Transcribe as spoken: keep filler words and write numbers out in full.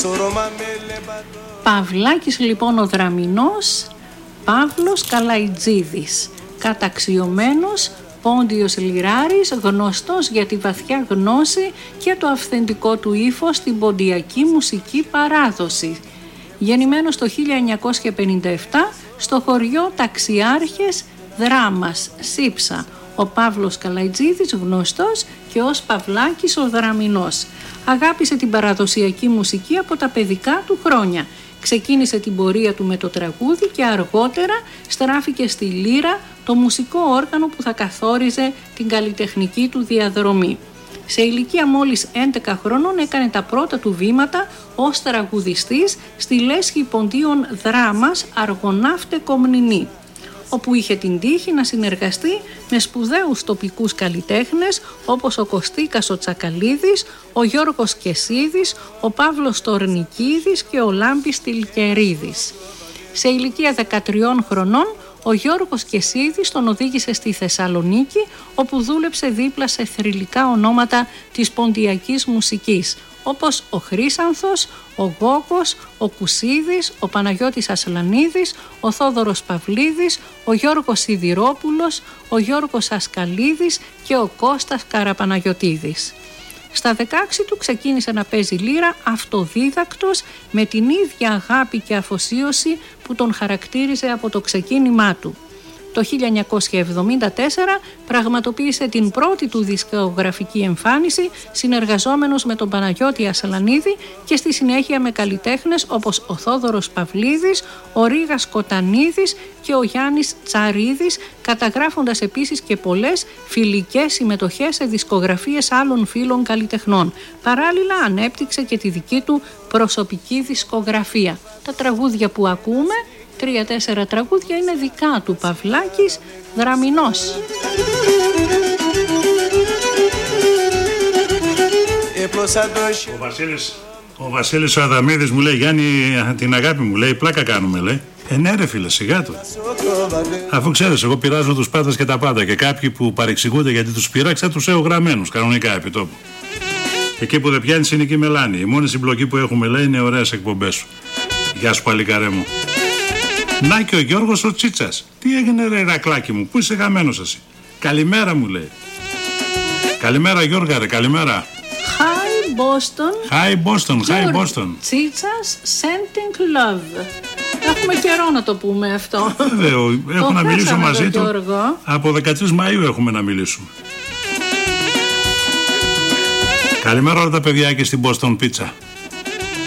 Παυλάκης λοιπόν ο Δραμηνός, Παύλος Καλαϊτζίδης, καταξιωμένος Πόντιος Λιράρης, γνωστός για τη βαθιά γνώση και το αυθεντικό του ύφος στην ποντιακή μουσική παράδοση. Γεννημένος το χίλια εννιακόσια πενήντα επτά στο χωριό Ταξιάρχες Δράμας, Σύψα, ο Παύλος Καλαϊτζίδης, γνωστός και ως Παυλάκης ο Δραμηνός. Αγάπησε την παραδοσιακή μουσική από τα παιδικά του χρόνια. Ξεκίνησε την πορεία του με το τραγούδι και αργότερα στράφηκε στη λύρα, το μουσικό όργανο που θα καθόριζε την καλλιτεχνική του διαδρομή. Σε ηλικία μόλις έντεκα χρονών έκανε τα πρώτα του βήματα ως τραγουδιστής στη Λέσχη Ποντίων Δράμας Αργοναύτε Κομνηνή, όπου είχε την τύχη να συνεργαστεί με σπουδαίους τοπικούς καλλιτέχνες όπως ο Κωστίκας ο Τσακαλίδης, ο Γιώργος Κεσίδης, ο Παύλος Τορνικίδης και ο Λάμπης Τιλκερίδης. Σε ηλικία δεκατριών χρονών ο Γιώργος Κεσίδης τον οδήγησε στη Θεσσαλονίκη, όπου δούλεψε δίπλα σε θρυλικά ονόματα της ποντιακής μουσικής, όπως ο Χρύσανθος, ο Γόγος, ο Κουσίδης, ο Παναγιώτης Ασλανίδης, ο Θόδωρος Παυλίδης, ο Γιώργος Σιδηρόπουλος, ο Γιώργος Ασκαλίδης και ο Κώστας Καραπαναγιωτίδης. Στα δεκαέξι του ξεκίνησε να παίζει λύρα αυτοδίδακτος με την ίδια αγάπη και αφοσίωση που τον χαρακτήριζε από το ξεκίνημά του. Το χίλια εννιακόσια εβδομήντα τέσσερα πραγματοποίησε την πρώτη του δισκογραφική εμφάνιση συνεργαζόμενος με τον Παναγιώτη Ασλανίδη και στη συνέχεια με καλλιτέχνες όπως ο Θόδωρος Παυλίδης, ο Ρήγας Κοτανίδης και ο Γιάννης Τσαρίδης, καταγράφοντας επίσης και πολλές φιλικές συμμετοχές σε δισκογραφίες άλλων φίλων καλλιτεχνών. Παράλληλα ανέπτυξε και τη δική του προσωπική δισκογραφία. Τα τραγούδια που ακούμε, τρία-τέσσερα τραγούδια, είναι δικά του, Παυλάκης Δραμηνός. Ο Βασίλης, ο Βασίλης ο Αδαμίδης μου λέει, Γιάννη, την αγάπη μου, λέει, πλάκα κάνουμε, λέει. Ε, ναι ρε φίλε, σιγά του. Αφού ξέρεις, εγώ πειράζω τους πάντες και τα πάντα και κάποιοι που παρεξηγούνται γιατί τους πειράξα τους έχω γραμμένους κανονικά επί τόπου. Εκεί που δεν πιάνεις είναι εκεί μελάνη. Η μόνη συμπλοκή που έχουμε, λέει, είναι ωραίες εκπομπές σου. Γεια σου παλικαρέ μου. Να και ο Γιώργος ο Τσίτσας. Τι έγινε ρε Ηρακλάκι μου, πού είσαι χαμένος εσύ? Καλημέρα μου λέει. Καλημέρα Γιώργα ρε, καλημέρα. Hi Boston. Hi Boston, hi Boston. Τσίτσας sending love. Έχουμε καιρό να το πούμε αυτό. Βέβαια, έχω να μιλήσω μαζί του. Γιώργο. Από δεκατρείς Μαΐου έχουμε να μιλήσουμε. Καλημέρα όλα τα παιδιά και στην Boston Pizza.